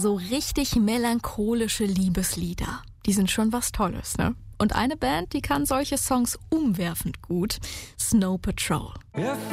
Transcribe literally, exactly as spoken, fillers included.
So richtig melancholische Liebeslieder. Die sind schon was Tolles, ne? Und eine Band, die kann solche Songs umwerfend gut. Snow Patrol.